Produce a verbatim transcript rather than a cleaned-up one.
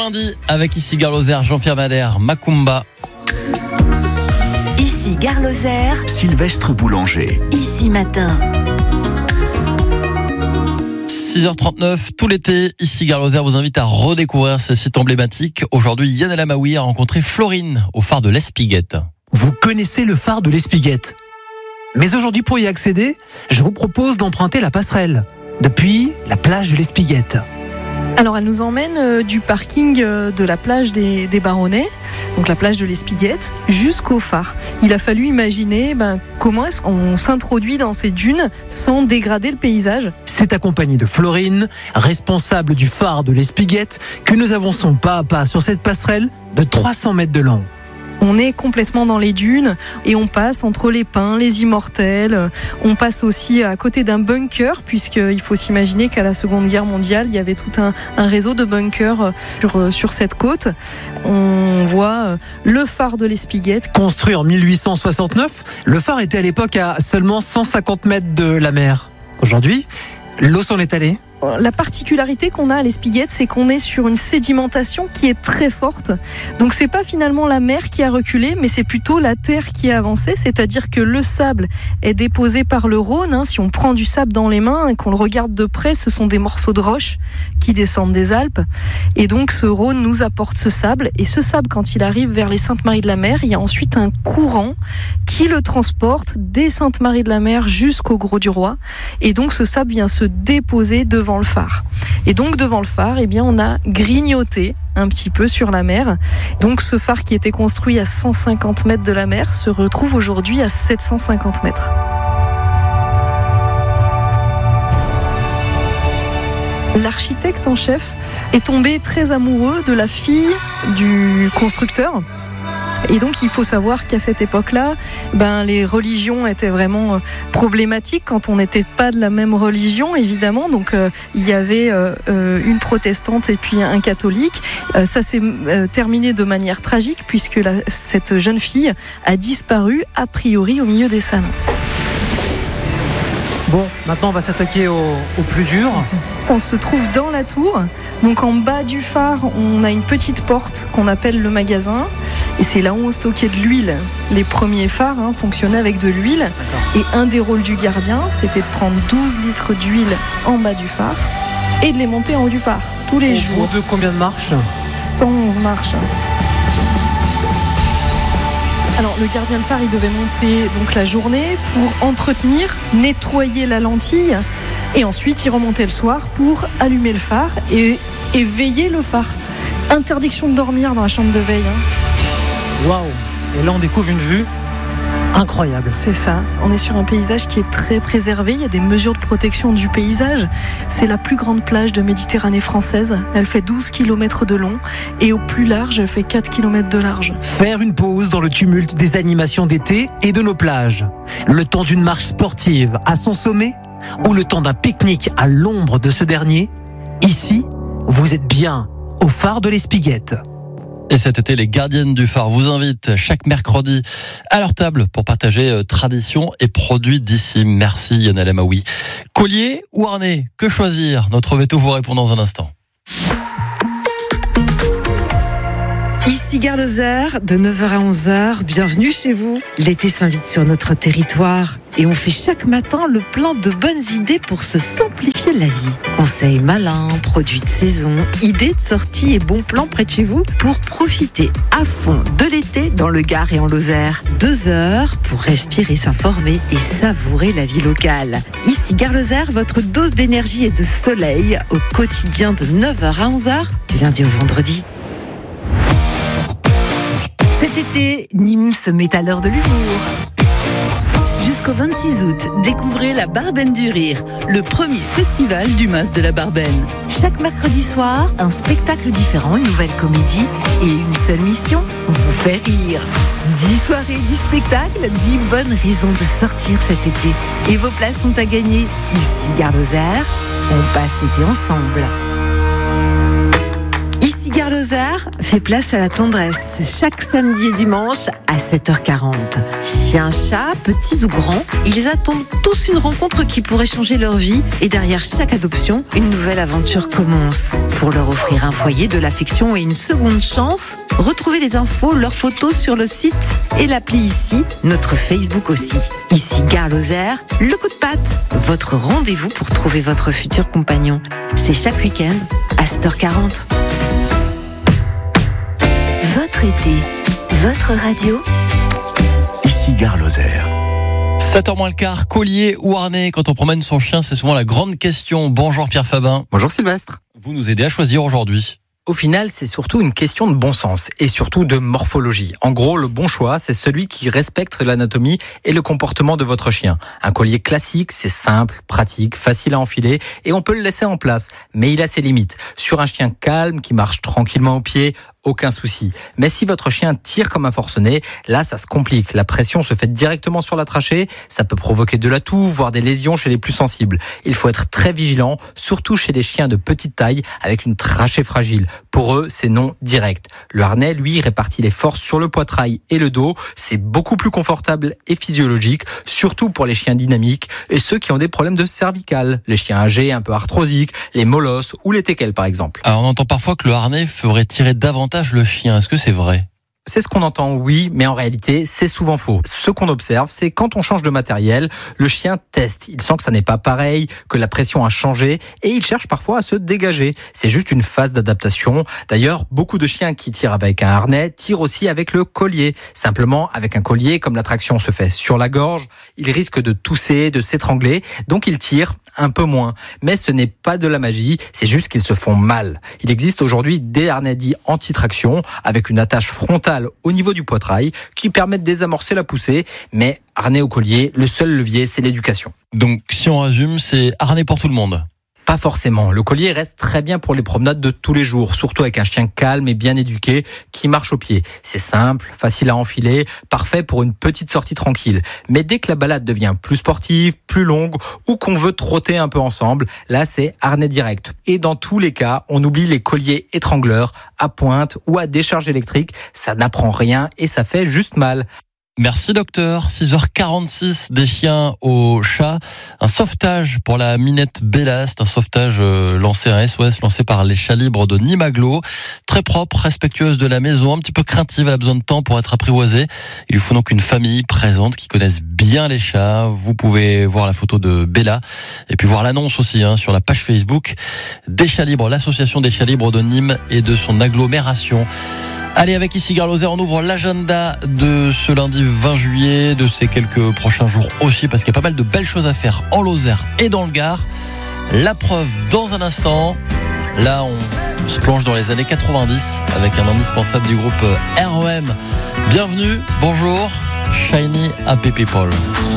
lundi avec ici Gare Lozère, Jean-Pierre Madère, Macumba. Ici Gare Lozère, Sylvestre Boulanger. Ici Matin. six heures trente-neuf, tout l'été, ici Gare Lozère vous invite à redécouvrir ce site emblématique. Aujourd'hui, Yann El Amaoui a rencontré Florine au phare de l'Espiguette. Vous connaissez le phare de l'Espiguette. Mais aujourd'hui, pour y accéder, je vous propose d'emprunter la passerelle depuis la plage de l'Espiguette. Alors elle nous emmène euh, du parking euh, de la plage des, des Baronnets, donc la plage de l'Espiguette, jusqu'au phare. Il a fallu imaginer ben, comment est-ce qu'on s'introduit dans ces dunes sans dégrader le paysage. C'est accompagné de Florine, responsable du phare de l'Espiguette, que nous avançons pas à pas sur cette passerelle de trois cents mètres de long. On est complètement dans les dunes et on passe entre les pins, les immortels. On passe aussi à côté d'un bunker, puisqu'il faut s'imaginer qu'à la Seconde Guerre mondiale, il y avait tout un, un réseau de bunkers sur, sur cette côte. On voit le phare de l'Espiguette. Construit en mille huit cent soixante-neuf, le phare était à l'époque à seulement cent cinquante mètres de la mer. Aujourd'hui, l'eau s'en est allée. La particularité qu'on a à l'Espiguette, c'est qu'on est sur une sédimentation qui est très forte. Donc c'est pas finalement la mer qui a reculé, mais c'est plutôt la terre qui a avancé. C'est-à-dire que le sable est déposé par le Rhône. Hein. Si on prend du sable dans les mains et qu'on le regarde de près, ce sont des morceaux de roche qui descendent des Alpes. Et donc ce Rhône nous apporte ce sable. Et ce sable, quand il arrive vers les Saintes-Maries-de-la-Mer, il y a ensuite un courant qui le transporte des Saintes-Maries-de-la-Mer jusqu'au Grau-du-Roi. Et donc ce sable vient se déposer devant le phare. Et donc devant le phare, eh bien, on a grignoté un petit peu sur la mer. Donc ce phare qui était construit à cent cinquante mètres de la mer se retrouve aujourd'hui à sept cent cinquante mètres. L'architecte en chef est tombé très amoureux de la fille du constructeur. Et donc il faut savoir qu'à cette époque-là, ben, les religions étaient vraiment problématiques quand on n'était pas de la même religion, évidemment. Donc euh, il y avait euh, une protestante et puis un catholique. Euh, ça s'est euh, terminé de manière tragique puisque la, cette jeune fille a disparu a priori au milieu des salons. Bon, maintenant on va s'attaquer au, au plus dur. On se trouve dans la tour. Donc en bas du phare, on a une petite porte qu'on appelle le magasin. Et c'est là où on stockait de l'huile. Les premiers phares hein, fonctionnaient avec de l'huile. D'accord. Et un des rôles du gardien, c'était de prendre douze litres d'huile en bas du phare et de les monter en haut du phare tous les au jours. Au bout de combien de marches ? cent onze marches. Alors le gardien de phare, il devait monter donc la journée pour entretenir, nettoyer la lentille et ensuite il remontait le soir pour allumer le phare et, et veiller le phare. Interdiction de dormir dans la chambre de veille. Hein. Waouh! Et là on découvre une vue incroyable. C'est ça, on est sur un paysage qui est très préservé, il y a des mesures de protection du paysage. C'est la plus grande plage de Méditerranée française, elle fait douze kilomètres de long et au plus large, elle fait quatre kilomètres de large. Faire une pause dans le tumulte des animations d'été et de nos plages. Le temps d'une marche sportive à son sommet ou le temps d'un pique-nique à l'ombre de ce dernier. Ici, vous êtes bien au phare de l'Espiguette. Et cet été, les gardiennes du phare vous invitent chaque mercredi à leur table pour partager euh, traditions et produits d'ici. Merci Yann El Amaoui. Collier ou harnais, que choisir? Notre veto vous répond dans un instant. Ici Gare Lozère, de neuf heures à onze heures, bienvenue chez vous. L'été s'invite sur notre territoire et on fait chaque matin le plein de bonnes idées pour se simplifier la vie. Conseils malins, produits de saison, idées de sortie et bons plans près de chez vous pour profiter à fond de l'été dans le Gard et en Lozère. Deux heures pour respirer, s'informer et savourer la vie locale. Ici Gare Lozère, votre dose d'énergie et de soleil au quotidien de neuf heures à onze heures, du lundi au vendredi. Cet été, Nîmes se met à l'heure de l'humour. Jusqu'au vingt-six août, découvrez la Barbaine du Rire, le premier festival du Mas de la Barbaine. Chaque mercredi soir, un spectacle différent, une nouvelle comédie et une seule mission, vous faire rire. Dix soirées, dix spectacles, dix bonnes raisons de sortir cet été. Et vos places sont à gagner. Ici Gare Lozère, on passe l'été ensemble. Ici Gare Lozère, fait place à la tendresse. Chaque samedi et dimanche à sept heures quarante. Chiens, chats, petits ou grands, ils attendent tous une rencontre qui pourrait changer leur vie. Et derrière chaque adoption, une nouvelle aventure commence. Pour leur offrir un foyer, de l'affection et une seconde chance, retrouvez les infos, leurs photos sur le site et l'appli Ici, notre Facebook aussi. Ici Gare Lozère, le coup de patte, votre rendez-vous pour trouver votre futur compagnon. C'est chaque week-end à sept heures quarante. Votre été, votre radio. Ici Gare Lozère. sept heures moins le quart, collier ou harnais quand on promène son chien, c'est souvent la grande question. Bonjour Pierre Fabin. Bonjour Sylvestre. Vous nous aidez à choisir aujourd'hui. Au final, c'est surtout une question de bon sens et surtout de morphologie. En gros, le bon choix, c'est celui qui respecte l'anatomie et le comportement de votre chien. Un collier classique, c'est simple, pratique, facile à enfiler et on peut le laisser en place. Mais il a ses limites. Sur un chien calme qui marche tranquillement au pied, aucun souci. Mais si votre chien tire comme un forcené, là, ça se complique. La pression se fait directement sur la trachée. Ça peut provoquer de la toux, voire des lésions chez les plus sensibles. Il faut être très vigilant, surtout chez les chiens de petite taille avec une trachée fragile. Pour eux, c'est non direct. Le harnais, lui, répartit les forces sur le poitrail et le dos. C'est beaucoup plus confortable et physiologique, surtout pour les chiens dynamiques et ceux qui ont des problèmes de cervicales. Les chiens âgés, un peu arthrosiques, les molosses ou les teckels, par exemple. Alors, on entend parfois que le harnais ferait tirer davantage le chien. Est-ce que c'est vrai ? C'est ce qu'on entend, oui, mais en réalité, c'est souvent faux. Ce qu'on observe, c'est quand on change de matériel, le chien teste. Il sent que ça n'est pas pareil, que la pression a changé, et il cherche parfois à se dégager. C'est juste une phase d'adaptation. D'ailleurs, beaucoup de chiens qui tirent avec un harnais tirent aussi avec le collier. Simplement, avec un collier, comme la traction se fait sur la gorge, il risque de tousser, de s'étrangler, donc il tire un peu moins. Mais ce n'est pas de la magie, c'est juste qu'ils se font mal. Il existe aujourd'hui des harnais dits anti-traction, avec une attache frontale au niveau du poitrail qui permettent de désamorcer la poussée, mais harnais au collier, le seul levier, c'est l'éducation. Donc, si on résume, c'est harnais pour tout le monde. Pas forcément. Le collier reste très bien pour les promenades de tous les jours, surtout avec un chien calme et bien éduqué qui marche au pied. C'est simple, facile à enfiler, parfait pour une petite sortie tranquille. Mais dès que la balade devient plus sportive, plus longue ou qu'on veut trotter un peu ensemble, là c'est harnais direct. Et dans tous les cas, on oublie les colliers étrangleurs à pointe ou à décharge électrique. Ça n'apprend rien et ça fait juste mal. Merci docteur. six heures quarante-six, des chiens aux chats. Un sauvetage pour la minette Bella. C'est un sauvetage euh, lancé, un S O S lancé par les chats libres de Nîmes Agglo. Très propre, respectueuse de la maison, un petit peu craintive, elle a besoin de temps pour être apprivoisée. Il lui faut donc une famille présente qui connaisse bien les chats. Vous pouvez voir la photo de Bella et puis voir l'annonce aussi hein, sur la page Facebook des chats libres, l'association des chats libres de Nîmes et de son agglomération. Allez, avec Ici Gare Lozère, on ouvre l'agenda de ce lundi vingt juillet, de ces quelques prochains jours aussi, parce qu'il y a pas mal de belles choses à faire en Lozère et dans le Gard. La preuve dans un instant. Là, on se plonge dans les années quatre-vingt-dix avec un indispensable du groupe R E M. Bienvenue, bonjour, Shiny Happy People.